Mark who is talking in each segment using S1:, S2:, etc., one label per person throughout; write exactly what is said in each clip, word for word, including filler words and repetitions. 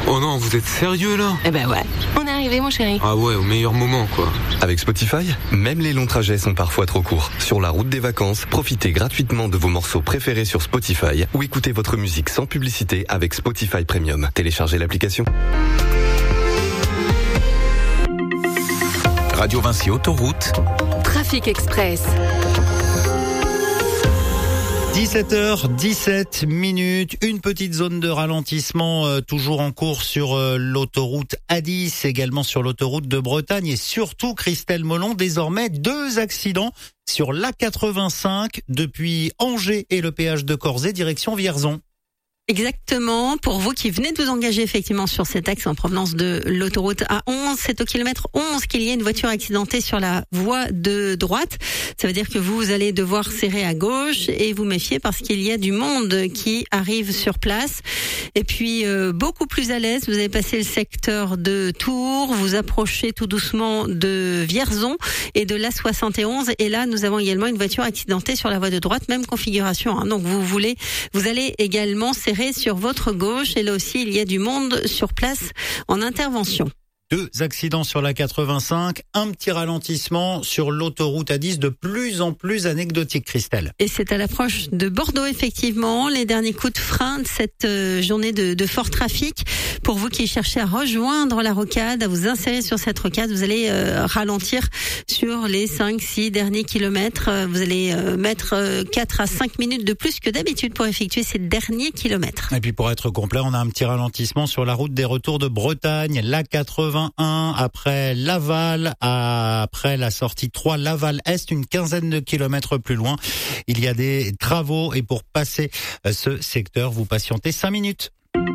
S1: Oh non, vous êtes sérieux là?
S2: Eh ben ouais, on est arrivé mon chéri.
S1: Ah ouais, au meilleur moment quoi.
S3: Avec Spotify, même les longs trajets sont parfois trop courts. Sur la route des vacances, profitez gratuitement de vos morceaux préférés sur Spotify ou écoutez votre musique sans publicité avec Spotify Premium. Téléchargez l'application.
S4: Radio Vinci Autoroute.
S2: Trafic Express.
S5: dix-sept heures dix-sept minutes, une petite zone de ralentissement euh, toujours en cours sur euh, l'autoroute A dix, également sur l'autoroute de Bretagne et surtout Christelle Molon, désormais deux accidents sur l'A quatre-vingt-cinq depuis Angers et le péage de Corzet direction Vierzon.
S6: Exactement. Pour vous qui venez de vous engager effectivement sur cet axe en provenance de l'autoroute A onze, c'est au kilomètre onze qu'il y a une voiture accidentée sur la voie de droite. Ça veut dire que vous allez devoir serrer à gauche et vous méfier parce qu'il y a du monde qui arrive sur place. Et puis euh, beaucoup plus à l'aise, vous allez passer le secteur de Tours, vous approchez tout doucement de Vierzon et de l'A soixante et onze. Et là, nous avons également une voiture accidentée sur la voie de droite, même configuration. Hein. Donc vous voulez, vous allez également serrer sur votre gauche et là aussi il y a du monde sur place en intervention.
S5: Deux accidents sur la quatre-vingt-cinq, un petit ralentissement sur l'autoroute A dix, de plus en plus anecdotique, Christelle.
S6: Et c'est à l'approche de Bordeaux, effectivement, les derniers coups de frein de cette euh, journée de, de fort trafic. Pour vous qui cherchez à rejoindre la rocade, à vous insérer sur cette rocade, vous allez euh, ralentir sur les cinq six derniers kilomètres. Vous allez euh, mettre euh, quatre à cinq minutes de plus que d'habitude pour effectuer ces derniers kilomètres.
S5: Et puis pour être complet, on a un petit ralentissement sur la route des retours de Bretagne, l'A quatre-vingt-un, après Laval, après la sortie trois Laval-Est, une quinzaine de kilomètres plus loin. Il y a des travaux et pour passer ce secteur, vous patientez cinq minutes.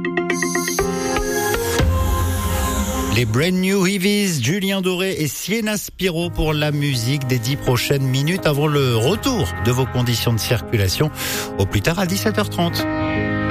S5: Les Brand New Heavies, Julien Doré et Sienna Spiro pour la musique des dix prochaines minutes avant le retour de vos conditions de circulation au plus tard à dix-sept heures trente.